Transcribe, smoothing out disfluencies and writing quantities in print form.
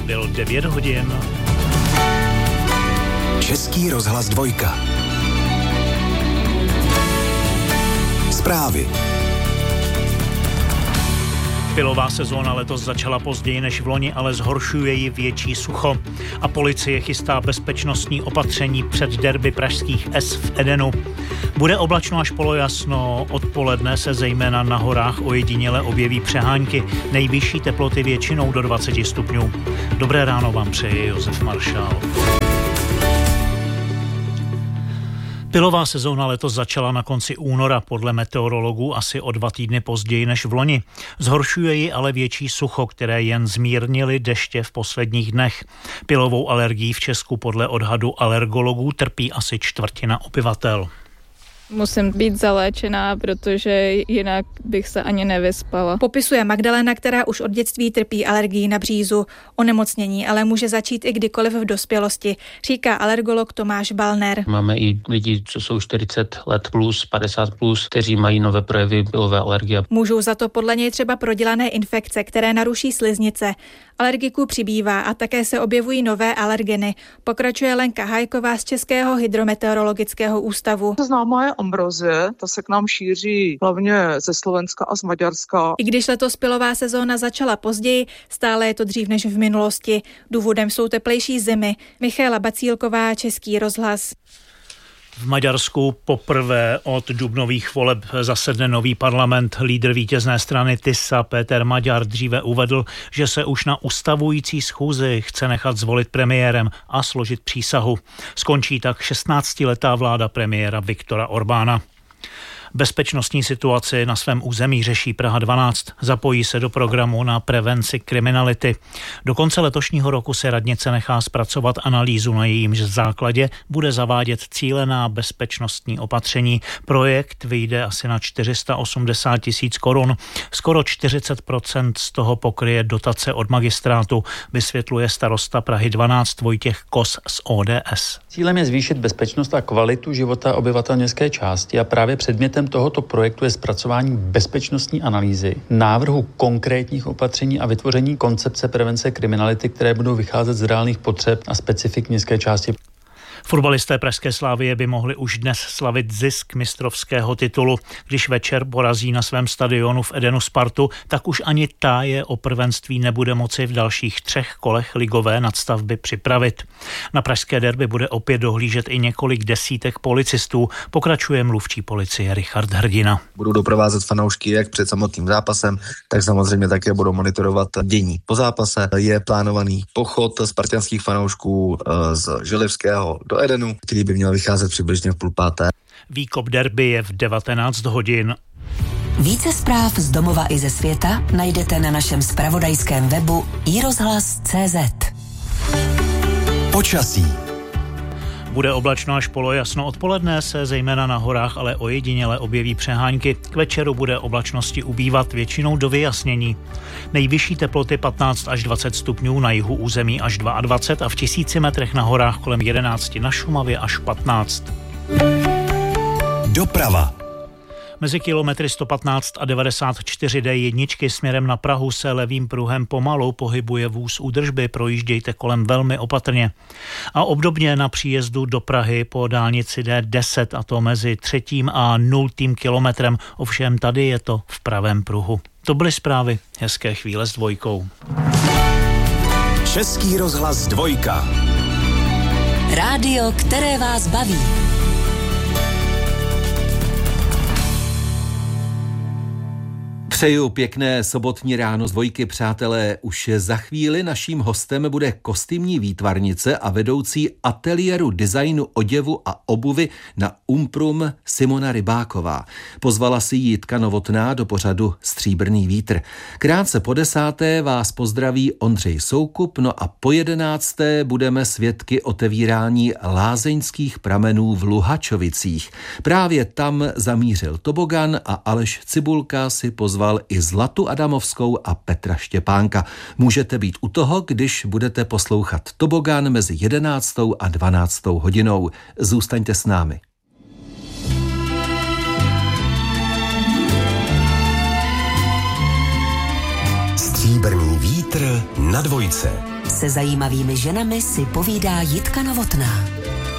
Byl 9 hodin. Český rozhlas 2. Zprávy. Pilová sezóna letos začala později než v loni, ale zhoršuje ji větší sucho. A policie chystá bezpečnostní opatření před derby pražských S v Edenu. Bude oblačno až polojasno, odpoledne se zejména na horách ojediněle objeví přehánky. Nejvyšší teploty většinou do 20 stupňů. Dobré ráno vám přeje Josef Maršál. Pilová sezóna letos začala na konci února, podle meteorologů asi o 2 týdny později než v loni. Zhoršuje ji ale větší sucho, které jen zmírnily deště v posledních dnech. Pilovou alergií v Česku podle odhadu alergologů trpí asi 1/4 obyvatel. Musím být zaléčená, protože jinak bych se ani nevyspala. Popisuje Magdalena, která už od dětství trpí alergií na břízu. Onemocnění ale může začít i kdykoliv v dospělosti, říká alergolog Tomáš Balner. Máme i lidi, co jsou 40 let plus, 50 plus, kteří mají nové projevy pilové alergie. Můžou za to podle něj třeba prodělané infekce, které naruší sliznice. Alergiků přibývá a také se objevují nové alergeny. Pokračuje Lenka Hajková z Českého hydrometeorologického ústavu. Známá je ambrozie, ta se k nám šíří hlavně ze Slovenska a z Maďarska. I když letos pilová sezóna začala později, stále je to dřív než v minulosti. Důvodem jsou teplejší zimy. Michaela Bacílková, Český rozhlas. V Maďarsku poprvé od dubnových voleb zasedne nový parlament. Lídr vítězné strany Tisa Péter Magyar dříve uvedl, že se už na ustavující schůzi chce nechat zvolit premiérem a složit přísahu. Skončí tak 16letá vláda premiéra Viktora Orbána. Bezpečnostní situaci na svém území řeší Praha 12. Zapojí se do programu na prevenci kriminality. Do konce letošního roku se radnice nechá zpracovat analýzu, na jejímž základě bude zavádět cílená bezpečnostní opatření. Projekt vyjde asi na 480 000 korun. Skoro 40% z toho pokryje dotace od magistrátu, vysvětluje starosta Prahy 12 Vojtěch Kos z ODS. Cílem je zvýšit bezpečnost a kvalitu života obyvatel městské části a právě předmětem tohoto projektu je zpracování bezpečnostní analýzy, návrhu konkrétních opatření a vytvoření koncepce prevence kriminality, které budou vycházet z reálných potřeb a specifik městské části. Fotbalisté pražské Slavie by mohli už dnes slavit zisk mistrovského titulu. Když večer porazí na svém stadionu v Edenu Spartu, tak už ani ta je o prvenství nebude moci v dalších 3 kolech ligové nadstavby připravit. Na pražské derby bude opět dohlížet i několik desítek policistů, pokračuje mluvčí policie Richard Hrdina. Budou doprovázet fanoušky jak před samotným zápasem, tak samozřejmě také budou monitorovat dění po zápase. Je plánovaný pochod spartanských fanoušků z Želivského do Edenu, který by měl vycházet přibližně v 4:30. Výkop derby je v 19 hodin. Více zpráv z domova i ze světa najdete na našem zpravodajském webu iRozhlas.cz. Počasí. Bude oblačno až polojasno, odpoledne se zejména na horách, ale ojediněle objeví přehánky. K večeru bude oblačnosti ubývat, většinou do vyjasnění. Nejvyšší teploty 15 až 20 stupňů, na jihu území až 22 a v 1000 metrech na horách kolem 11, na Šumavě až 15. Doprava. Mezi kilometry 115 a 94 D1 směrem na Prahu se levým pruhem pomalu pohybuje vůz údržby, projíždějte kolem velmi opatrně. A obdobně na příjezdu do Prahy po dálnici D10, a to mezi 3. a 0. kilometrem, ovšem tady je to v pravém pruhu. To byly zprávy, hezké chvíle s 2. Český rozhlas 2. Rádio, které vás baví. Přeju pěkné sobotní ráno z 2, přátelé. Už za chvíli naším hostem bude kostýmní výtvarnice a vedoucí ateliéru designu oděvu a obuvy na Umprum Simona Rybáková. Pozvala si ji Jitka Novotná do pořadu Stříbrný vítr. Krátce po 10. vás pozdraví Ondřej Soukup, no a po 11. budeme svědky otevírání lázeňských pramenů v Luhačovicích. Právě tam zamířil tobogan a Aleš Cibulka si pozval i Zlatu Adamovskou a Petra Štěpánka. Můžete být u toho, když budete poslouchat tobogan mezi 11. a 12. hodinou. Zůstaňte s námi. Stříbrný vítr Metr na dvojce. Se zajímavými ženami si povídá Jitka Novotná.